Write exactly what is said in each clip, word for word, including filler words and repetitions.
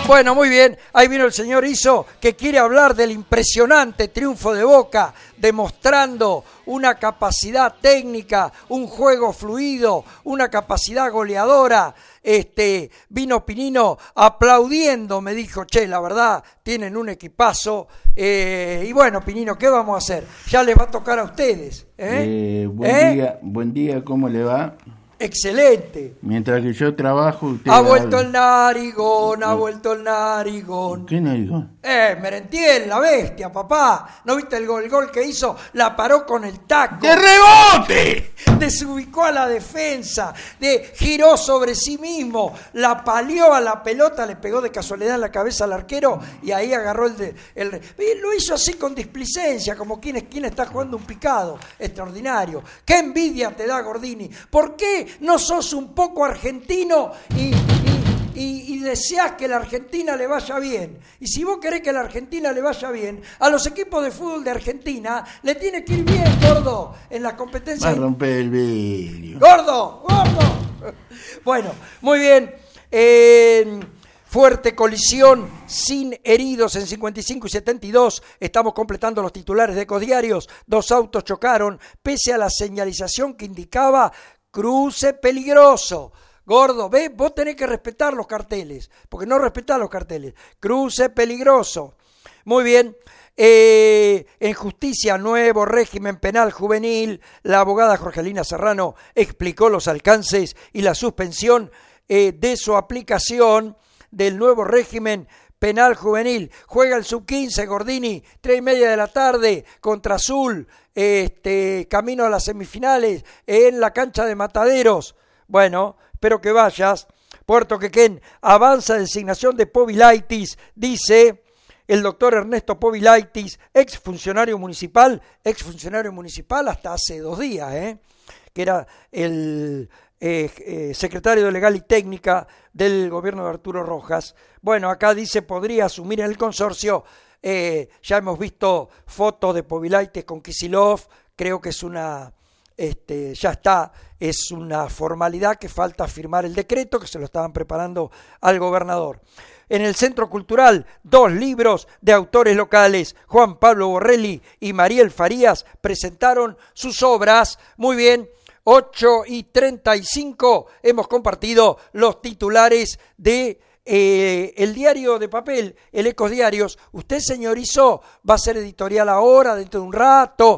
Bueno, muy bien, ahí vino el señor Izzo, que quiere hablar del impresionante triunfo de Boca, demostrando una capacidad técnica, un juego fluido, una capacidad goleadora. Este, vino Pinino aplaudiendo, me dijo, che, la verdad, tienen un equipazo. Eh, y bueno, Pinino, ¿qué vamos a hacer? Ya les va a tocar a ustedes. ¿eh? Eh, buen ¿Eh? día, buen día, ¿cómo le va? Excelente. Mientras que yo trabajo, usted... Ha vuelto el habla. narigón, ha vuelto el narigón. ¿Qué narigón? Eh, Merentiel, la bestia, papá. ¿No viste el gol, el gol que hizo? La paró con el taco. ¡De rebote! Desubicó a la defensa, de, giró sobre sí mismo, la palió a la pelota, le pegó de casualidad en la cabeza al arquero y ahí agarró el... De, el y lo hizo así con displicencia, como quien, quien está jugando un picado. Extraordinario. ¡Qué envidia te da, Gordini! ¿Por qué no sos un poco argentino y... y Y, y deseás que la Argentina le vaya bien? Y si vos querés que la Argentina le vaya bien, a los equipos de fútbol de Argentina le tiene que ir bien, gordo, en las competencias. Va a romper el vidrio. ¡Gordo! ¡Gordo! Bueno, muy bien. Eh, fuerte colisión, sin heridos en cincuenta y cinco y setenta y dos. Estamos completando los titulares de Ecodiarios. Dos autos chocaron, pese a la señalización que indicaba cruce peligroso. Gordo, ve, vos tenés que respetar los carteles, porque no respetás los carteles. Cruce peligroso. Muy bien. Eh, en justicia, nuevo régimen penal juvenil. La abogada Jorgelina Serrano explicó los alcances y la suspensión eh, de su aplicación del nuevo régimen penal juvenil. Juega el sub quince, Gordini, tres y media de la tarde contra Azul, este, camino a las semifinales en la cancha de Mataderos. Bueno, espero que vayas. Puerto Quequén, avanza designación de Povilaitis, dice el doctor Ernesto Povilaitis, ex funcionario municipal, ex funcionario municipal hasta hace dos días, ¿eh? que era el eh, eh, secretario de Legal y Técnica del gobierno de Arturo Rojas. Bueno, acá dice podría asumir en el consorcio. Eh, ya hemos visto fotos de Povilaitis con Kicillof, creo que es una... Este, ya está, es una formalidad que falta firmar el decreto que se lo estaban preparando al gobernador. En el Centro Cultural, dos libros de autores locales, Juan Pablo Borrelli y Mariel Farías, presentaron sus obras. Muy bien, ocho y treinta y cinco, hemos compartido los titulares de eh, el diario de papel, el Ecodiarios. Usted, señor Izzo, va a ser editorial ahora, dentro de un rato.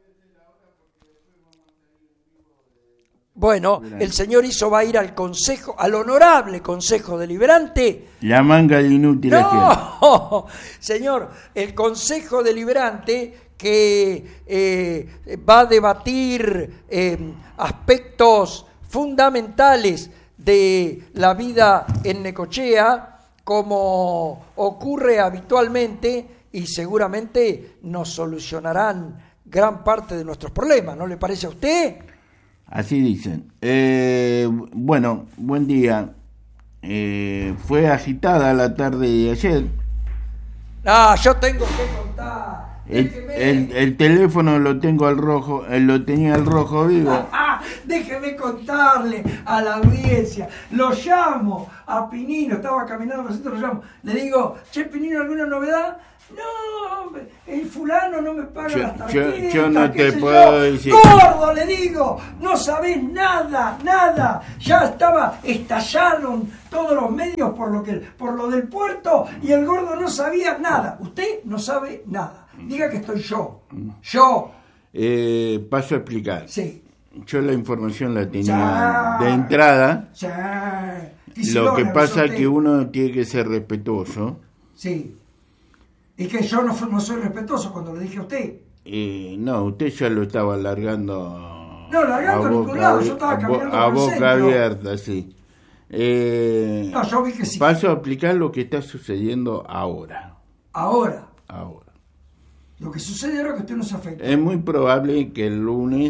Bueno, el señor Izzo va a ir al consejo, al honorable consejo deliberante. La manga de inútil. No, señor, el consejo deliberante que eh, va a debatir eh, aspectos fundamentales de la vida en Necochea, como ocurre habitualmente, y seguramente nos solucionarán gran parte de nuestros problemas, ¿no le parece a usted? Así dicen. Eh, bueno, buen día. Eh, fue agitada la tarde de ayer. Ah, yo tengo que contar. El, el, el teléfono lo tengo al rojo, eh, lo tenía al rojo vivo. Ah, déjeme contarle a la audiencia. Lo llamo a Pinino, estaba caminando por el centro, lo llamo. Le digo, che, Pinino, ¿alguna novedad? No, el fulano no me paga yo, las tarjetas. Yo, yo no te sé puedo yo. decir. Gordo, le digo, no sabés nada, nada. Ya estaba, estallaron todos los medios por lo que, por lo del puerto y el gordo no sabía nada. Usted no sabe nada. Diga que estoy yo. Yo. Eh, paso a explicar. Sí. Yo la información la tenía Ya. de entrada. Ya. Y Lo que si no, pasa es usted. que uno tiene que ser respetuoso. Sí. Y que yo no, no soy respetuoso cuando le dije a usted. Eh, no, usted ya lo estaba alargando. No, largando a ningún lado, yo estaba a bo- caminando a por el boca centro. abierta, sí. Eh, No, yo vi que sí. Paso a explicar lo que está sucediendo ahora. Ahora. Ahora. Lo que sucede ahora es que usted no se afecta. Es muy probable que el lunes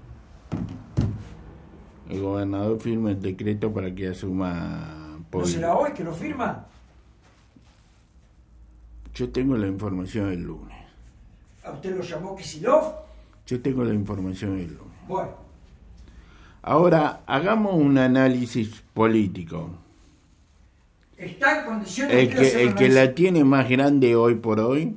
el gobernador firme el decreto para que asuma. ¿No será hoy que lo firma? Yo tengo la información del lunes. ¿A usted lo llamó Kicillof? Yo tengo la información del lunes. Bueno. Ahora, hagamos un análisis político. está en condiciones El de que, hacer el una que vez. la tiene más grande hoy por hoy,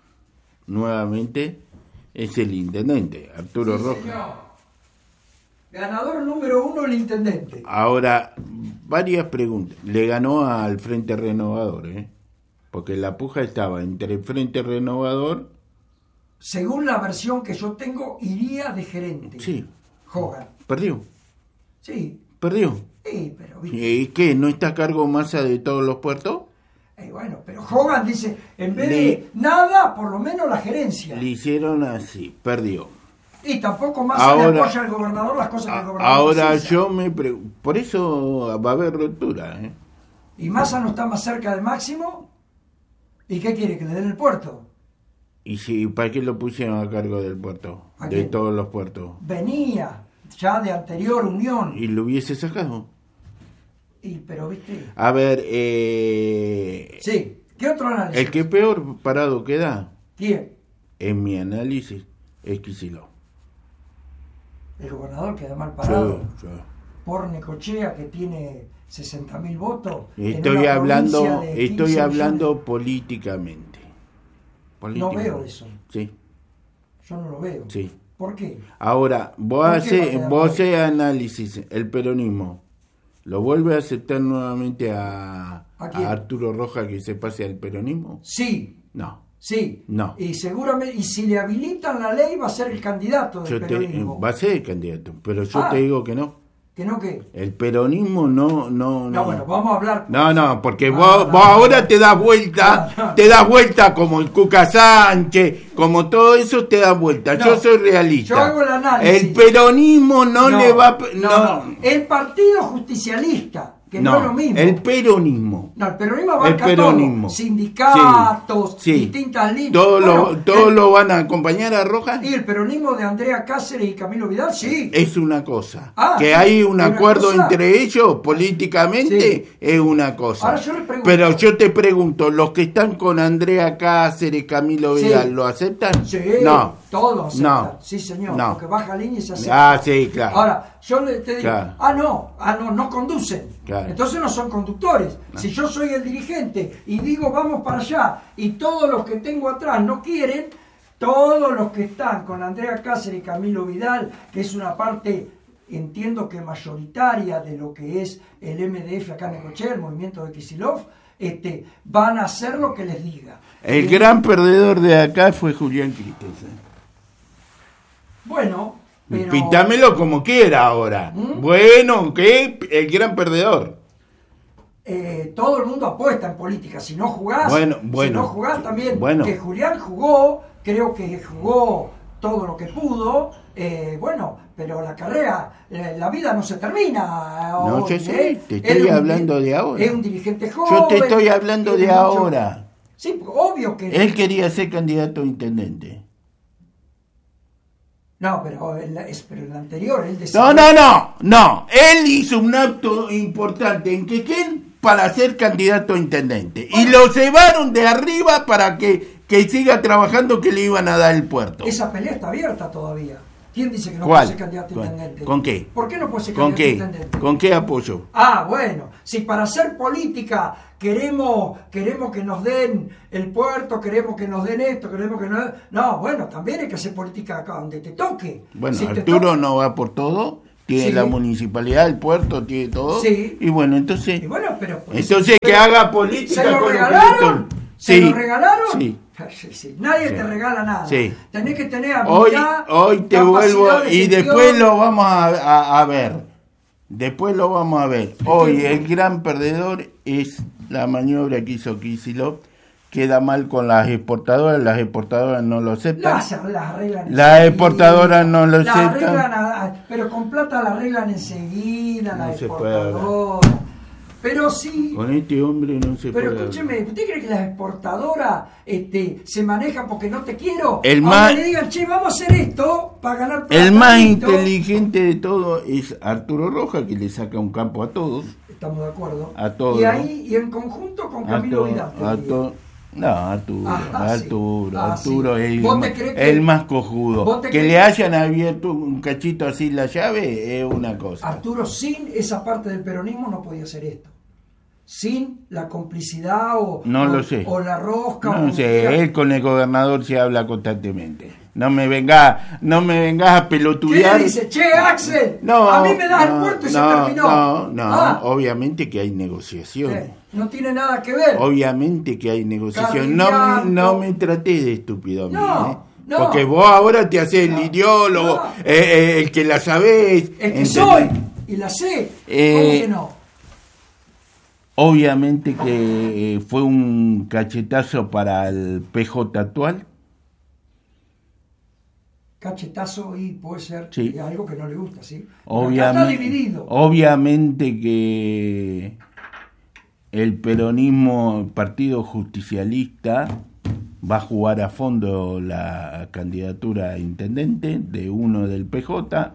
nuevamente, es el intendente, Arturo Sí, Rojas. señor. Ganador número uno, el intendente. Ahora, varias preguntas. Le ganó al Frente Renovador, ¿eh? Porque la puja estaba entre el Frente Renovador. Según la versión que yo tengo, iría de gerente. Sí. Hogan. Perdió. Sí. Perdió. Sí, pero viste. ¿Y qué? ¿No está a cargo Massa de todos los puertos? Eh, bueno, pero Hogan dice, en vez Le- de nada, por lo menos la gerencia. Le hicieron así, perdió. Y tampoco Massa le Ahora- apoya al gobernador las cosas que el gobernador Ahora precisa. yo me pregunto, por eso va a haber ruptura, ¿eh? ¿Y Massa no está más cerca del Máximo? ¿Y qué quiere? ¿Que le den el puerto? ¿Y si, para qué lo pusieron a cargo del puerto? ¿A De quién? todos los puertos. Venía ya de anterior unión. ¿Y lo hubiese sacado? Y, pero, ¿viste? A ver, eh, Sí. ¿Qué otro análisis? el que peor parado queda, ¿Quién? en mi análisis, es Kicillof. El gobernador queda mal parado. Sí, sí. Por Necochea, que tiene sesenta mil votos. en Estoy una hablando, provincia de estoy quince hablando millones. políticamente. No Políticamente. veo eso. Sí, Yo no lo veo. sí. ¿Por qué? Ahora, vos ¿Por qué va a haces quedar vos mal? haces análisis, el peronismo, ¿lo vuelve a aceptar nuevamente a, ¿A quién? a Arturo Rojas que se pase al peronismo? Sí, No. sí. No. Y seguramente, y si le habilitan la ley, va a ser el candidato del Yo te, peronismo. va a ser el candidato, pero yo Ah. te digo que no. ¿Que no qué? El peronismo no, No, no, no. bueno, vamos a hablar. No, no, porque No, vos, no, vos no. ahora te das vuelta, No, no. te das vuelta como el Cuca Sánchez, como todo eso te das vuelta. No, yo soy realista. yo hago el análisis. El peronismo no, le va a... no, no. El Partido Justicialista, que no, es lo mismo. el peronismo. No, el peronismo abarca El peronismo. todo. Sindicatos, Sí, sí. distintas líneas. ¿Todos Bueno, lo, todos el- lo van a acompañar a Rojas? Y el peronismo de Andrea Cáceres y Camilo Vidal, sí. Es una cosa. Ah, que sí, hay un una acuerdo cosa. entre ellos políticamente Sí. es una cosa. Ahora yo le pregunto. Pero yo te pregunto, ¿los que están con Andrea Cáceres, Camilo Sí. Vidal, lo aceptan? Sí, No. todos aceptan. No. Sí, señor. No. Porque baja línea y se acepta. Ah, sí, claro. Ahora, yo le, te digo, Claro. ah, no, ah, no, no conducen. Claro. Entonces no son conductores. Si yo soy el dirigente y digo vamos para allá y todos los que tengo atrás no quieren, todos los que están con Andrea Cáceres y Camilo Vidal, que es una parte, entiendo que mayoritaria de lo que es el M D F acá en Necochea, el movimiento de Kicillof, este, van a hacer lo que les diga. El Y- gran perdedor de acá fue Julián Christensen. Bueno, pero... Píntamelo como quiera ahora. ¿Mm? Bueno, ¿qué? El gran perdedor. Eh, todo el mundo apuesta en política. Si no jugás, Bueno, si bueno. no jugás también, Bueno. que Julián jugó, creo que jugó todo lo que pudo, eh, bueno, pero la carrera, eh, la vida no se termina. No, hoy, yo sé, ¿eh? te Él estoy es un- hablando de ahora. Es un dirigente joven. Yo te estoy hablando tiene de mucho- ahora. Sí, obvio que... Él quería ser candidato a intendente. No, pero el, es, pero el anterior, él decía... No, no, no, no. Él hizo un acto importante en Quequén para ser candidato a intendente. Y lo llevaron de arriba para que, que siga trabajando, que le iban a dar el puerto. Esa pelea está abierta todavía. ¿Quién dice que no ¿Cuál? puede ser candidato a ¿Cuál? intendente? ¿Con qué? ¿Por qué no puede ser ¿Con candidato a qué? intendente? ¿Con qué apoyo? Ah, bueno, si para hacer política queremos queremos que nos den el puerto, queremos que nos den esto, queremos que nos... No, bueno, también hay que hacer política acá donde te toque. Bueno, Si te Arturo toca- no va por todo. Tiene Sí. la municipalidad, el puerto, tiene todo. Sí. Y bueno, entonces... Y bueno, pero... Entonces que pero- haga política ¿Se lo con lo que regalaron? le- ¿Se Sí. lo regalaron? Sí. Sí, sí. Nadie Sí. te regala nada. Sí. Tenés que tener Hoy, habilidad, hoy te capacidad vuelvo de y gestión. después lo vamos a, a- a ver. Después lo vamos a ver. Hoy el gran perdedor es la maniobra que hizo Kicillof. Queda mal con las exportadoras, las exportadoras no lo aceptan. Las, las arreglan Las enseguida. exportadoras no lo Las aceptan. arreglan a- pero con plata la arreglan enseguida, No las se puede hablar. exportadoras. Pero sí, Con este hombre no se pero puede. escúcheme, ¿usted cree que las exportadoras este, se manejan porque no te quiero? El Ahora más- le digan, che, vamos a hacer esto para ganar plata. El más listo. inteligente de todo es Arturo Rojas, que le saca un campo a todos. Estamos de acuerdo. A todos, Y ¿no? ahí, y en conjunto con A Camilo to- Vidal. te a diría. to- No, Arturo, Ajá, sí. Arturo, Ah, Arturo sí. es el, ¿Vos ma- te crees que- el más cojudo. vos te Que crees le que- hayan abierto un cachito así la llave es una cosa. Arturo sin esa parte del peronismo no podía hacer esto. sin la complicidad o, no o, lo sé. o la rosca. No o sé, él con el gobernador se habla constantemente. No me vengas, no me vengas a pelotudear. ¿Qué le dice? Che, Axel, no, a mí me das no, el puerto y no, se terminó. No, no, ah. obviamente que hay negociaciones. Eh, no tiene nada que ver. Obviamente que hay negociaciones. No, no me traté de estúpido a mí, no, ¿eh? no. Porque vos ahora te haces no, el ideólogo, no. eh, eh, el que la sabés. El que ¿entendés? soy y la sé. Eh, ¿Cómo que no? Obviamente que eh, fue un cachetazo para el P J actual. Cachetazo y puede ser Sí. y algo que no le gusta, ¿sí? Obviamente, Acá está dividido. Obviamente que el peronismo, el Partido Justicialista, va a jugar a fondo la candidatura a intendente de uno del P J.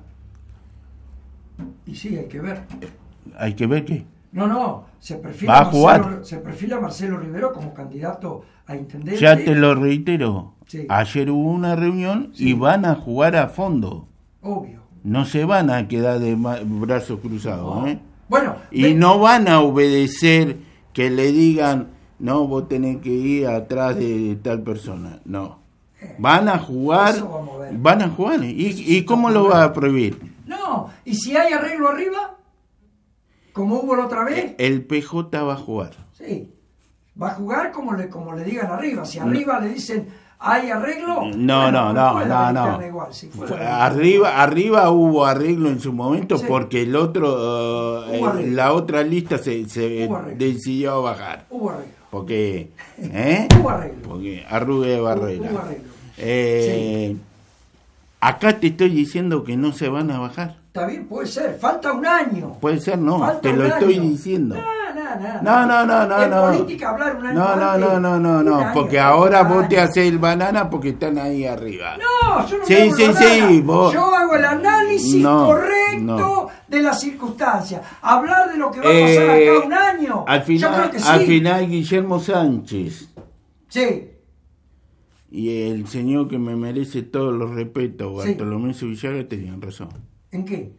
Y sí, hay que ver. Hay que ver qué. No, no, se perfila, Va a jugar. Marcelo, se perfila Marcelo Rivero como candidato a intendente. Ya te lo reitero. Sí. Ayer hubo una reunión Sí. y van a jugar a fondo. Obvio. No se van a quedar de ma- brazos cruzados, No. ¿eh? Bueno, Y ve- no van a obedecer que le digan, no, vos tenés que ir atrás de tal persona. No. Van a jugar, Eso vamos a ver. van a jugar. ¿Y, y cómo lo va a prohibir? no, y si hay arreglo arriba, como hubo la otra vez, El P J va a jugar. sí, va a jugar como le, como le digan arriba. Si arriba le dicen hay arreglo, No, bueno, no, no, fue no, la no. linterna igual, sí, fue la Fue- linterna. Arriba, arriba hubo arreglo en su momento Sí. porque el otro, uh, Hubo eh, arreglo. la otra lista se, se Hubo arreglo. decidió bajar. Hubo arreglo. Porque, ¿eh? Hubo arreglo. Porque arrugue de barrera. Hubo arreglo. Eh, Acá te estoy diciendo que no se van a bajar. Está bien, puede ser, falta un año. Puede ser, no, Falta te un lo estoy año. diciendo. No, no, no. No, no, no, no, En no. política hablar un año No, no, antes, no, no, no, un no, año, porque falta ahora un vos te año. haces el banana porque están ahí arriba. No, yo no Sí, me hago sí, el sí, banana. vos- Yo hago el análisis No, correcto no. de las circunstancias. Hablar de lo que va a pasar Eh, acá un año. Al yo final, creo que sí. al final Guillermo Sánchez Sí, y el señor que me merece todos los respetos, Sí. Bartolomé Villagra, tenían razón. ¿en qué?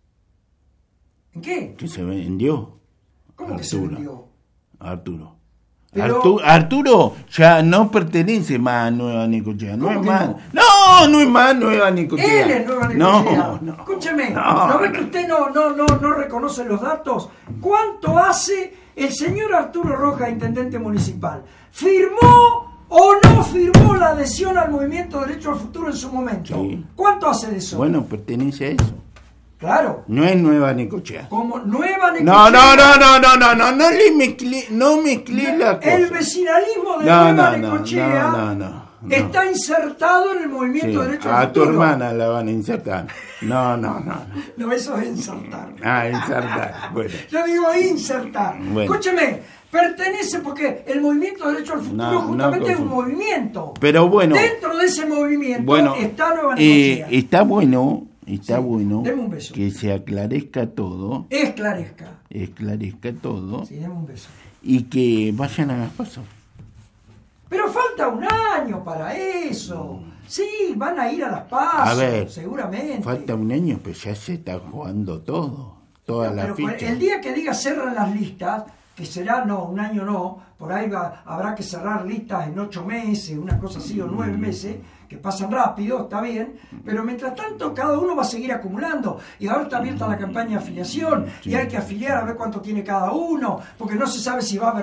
¿En qué? Que se vendió. ¿Cómo que se Arturo. vendió? Arturo. Pero- Artu- Arturo ya no pertenece más a Nueva Necochea, no ¿Cómo es que más. no? No, no es más Nueva Necochea. Él es Nueva No, Necochea. no. Escúcheme, No, ¿no ve no. que usted no, no, no, no reconoce los datos? ¿Cuánto hace el señor Arturo Rojas, intendente municipal? ¿Firmó o no firmó la adhesión al movimiento Derecho al Futuro en su momento? Sí. ¿Cuánto hace de eso? Bueno, pertenece a eso. Claro, No es Nueva Necochea. como Nueva Necochea. No, no, no, no, no, no, no, no le mezclé, no mezclé la cosa. El vecinalismo de No, Nueva no, no, Necochea no, no, no, no. está insertado en el Sí, movimiento Derecho al a tu Futuro. hermana la van a insertar. No, no, no. no. No, eso es insertar. Ah, insertar. Bueno. Yo digo insertar. Bueno. Escúcheme, pertenece porque el movimiento Derecho al Futuro No, no justamente es un confundo. movimiento. Pero bueno, Dentro de ese movimiento bueno, está Nueva eh, Necochea. está bueno, está Sí, bueno deme un beso. que se aclarezca todo, Esclarezca. esclarezca todo Sí, deme un beso. y que vayan a las pasos. Pero falta un año para eso. Sí, van a ir a las pasos, A ver, seguramente. Falta un año, pero ya se está jugando todo, toda la Pero ficha. el día que diga cerran las listas, que será no, un año no, por ahí va, habrá que cerrar listas en ocho meses, una cosa así, o Mm. nueve meses, que pasan rápido, está bien, pero mientras tanto cada uno va a seguir acumulando. Y ahora está abierta la campaña de afiliación, y hay que afiliar a ver cuánto tiene cada uno, porque no se sabe si va a haber